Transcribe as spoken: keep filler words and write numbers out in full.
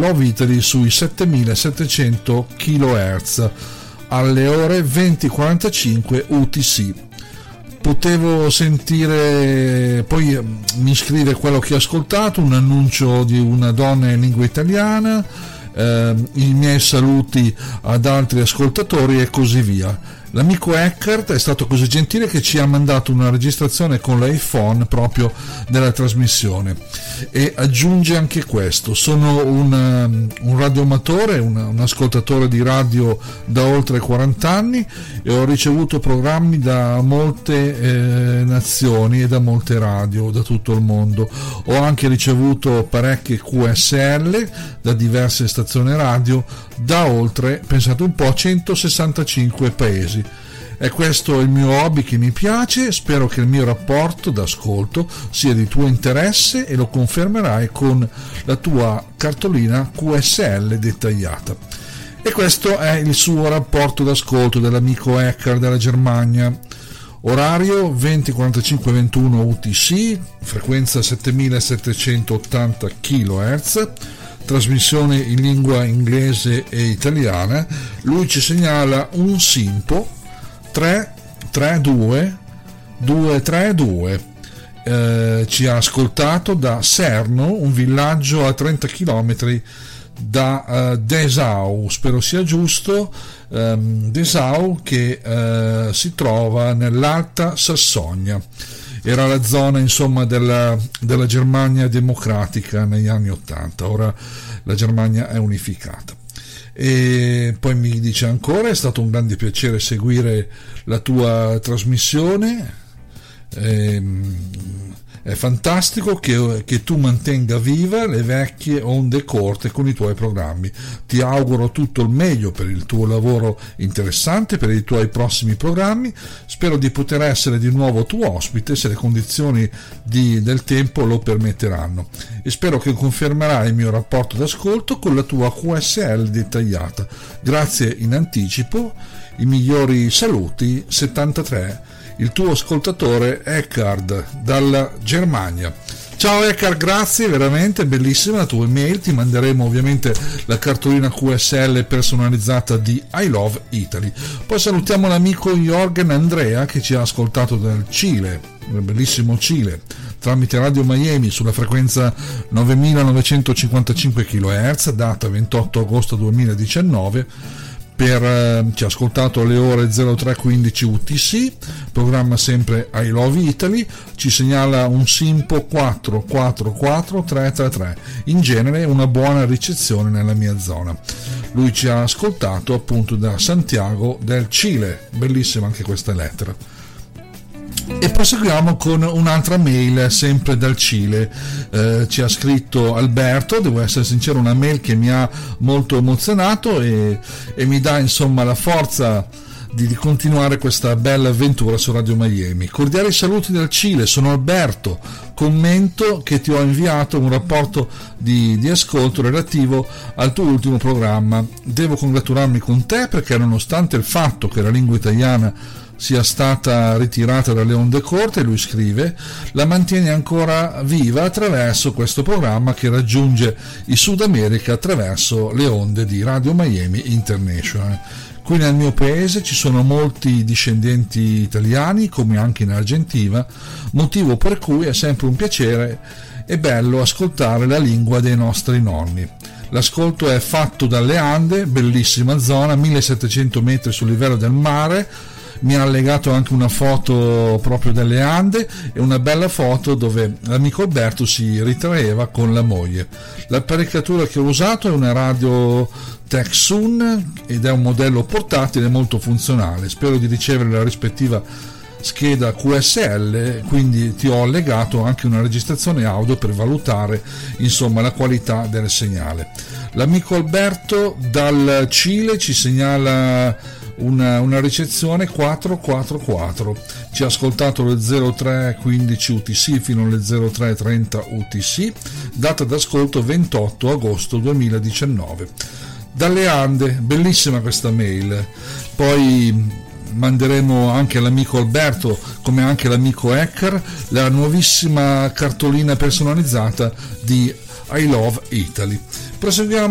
Love Italy sui settemilasettecento kilohertz alle ore venti e quarantacinque U T C. Potevo sentire, poi mi scrive quello che ho ascoltato, un annuncio di una donna in lingua italiana, eh, i miei saluti ad altri ascoltatori e così via. L'amico Eckhart è stato così gentile che ci ha mandato una registrazione con l'iPhone proprio della trasmissione e aggiunge anche questo: sono un, un radioamatore, un, un ascoltatore di radio da oltre quaranta anni e ho ricevuto programmi da molte eh, nazioni e da molte radio da tutto il mondo. Ho anche ricevuto parecchie Q S L da diverse stazioni radio da oltre, pensate un po', centosessantacinque paesi. È questo il mio hobby che mi piace, spero che il mio rapporto d'ascolto sia di tuo interesse e lo confermerai con la tua cartolina Q S L dettagliata. E questo è il suo rapporto d'ascolto dell'amico Eckhart della Germania. Orario venti quarantacinque ventuno U T C, frequenza settemilasettecentottanta kilohertz, trasmissione in lingua inglese e italiana. Lui ci segnala un Simpo tre tre due due tre due, eh, ci ha ascoltato da Serno, un villaggio a trenta chilometri da uh, Dessau, spero sia giusto, um, Dessau che uh, si trova nell'Alta Sassonia. Era la zona insomma della, della Germania democratica negli anni ottanta, ora la Germania è unificata. E poi mi dice ancora: è stato un grande piacere seguire la tua trasmissione, ehm, è fantastico che, che tu mantenga viva le vecchie onde corte con i tuoi programmi. Ti auguro tutto il meglio per il tuo lavoro interessante, per i tuoi prossimi programmi. Spero di poter essere di nuovo tuo ospite se le condizioni di, del tempo lo permetteranno, e spero che confermerai il mio rapporto d'ascolto con la tua Q S L dettagliata. Grazie in anticipo, i migliori saluti, settantatré, il tuo ascoltatore Eckhart dalla Germania. Ciao Eckhart, grazie, veramente bellissima la tua email. Ti manderemo ovviamente la cartolina Q S L personalizzata di I Love Italy. Poi salutiamo l'amico Jorgen Andrea che ci ha ascoltato dal Cile, nel bellissimo Cile, tramite Radio Miami sulla frequenza novemilanovecentocinquantacinque kilohertz, data ventotto agosto duemiladiciannove. Per, eh, ci ha ascoltato alle ore zero tre quindici U T C, programma sempre I Love Italy, ci segnala un Simpo quattro quattro quattro tre tre tre, in genere una buona ricezione nella mia zona. Lui ci ha ascoltato appunto da Santiago del Cile, bellissima anche questa lettera. E proseguiamo con un'altra mail sempre dal Cile. Eh, ci ha scritto Alberto, devo essere sincero, una mail che mi ha molto emozionato e, e mi dà insomma la forza di, di continuare questa bella avventura su Radio Miami. Cordiali saluti dal Cile, sono Alberto, commento che ti ho inviato un rapporto di, di ascolto relativo al tuo ultimo programma. Devo congratularmi con te perché nonostante il fatto che la lingua italiana sia stata ritirata dalle onde corte, lui scrive, la mantiene ancora viva attraverso questo programma che raggiunge il Sud America attraverso le onde di Radio Miami International. Qui nel mio paese ci sono molti discendenti italiani, come anche in Argentina, motivo per cui è sempre un piacere e bello ascoltare la lingua dei nostri nonni. L'ascolto è fatto dalle Ande, bellissima zona, millesettecento metri sul livello del mare. Mi ha allegato anche una foto proprio delle Ande e una bella foto dove l'amico Alberto si ritraeva con la moglie. L'apparecchiatura che ho usato è una radio Tecsun ed è un modello portatile molto funzionale. Spero di ricevere la rispettiva scheda Q S L, quindi ti ho allegato anche una registrazione audio per valutare insomma la qualità del segnale. L'amico Alberto dal Cile ci segnala Una, una ricezione quattro quattro quattro, ci ha ascoltato le zero tre quindici U T C fino alle zero tre trenta U T C, data d'ascolto ventotto agosto duemiladiciannove. Dalle Ande, bellissima questa mail. Poi manderemo anche all'amico Alberto, come anche all'amico Eckhart, la nuovissima cartolina personalizzata di I Love Italy. Proseguiamo